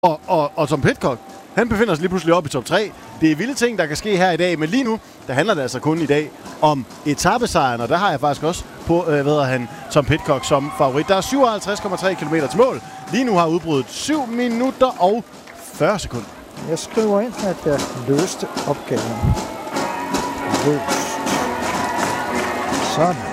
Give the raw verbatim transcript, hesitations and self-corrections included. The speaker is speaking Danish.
Og, og, og Tom Pidcock, han befinder sig lige pludselig oppe i top tre. Det er vilde ting, der kan ske her i dag, men lige nu, der handler det altså kun i dag om etapesejren, og der har jeg faktisk også på, øh, hvad han, Tom Pidcock som favorit. Der er syvoghalvtreds komma tre kilometer til mål. Lige nu har udbruddet syv minutter og fyrre sekunder. Jeg skriver ind, at jeg løste opgaven. Løst. Sådan.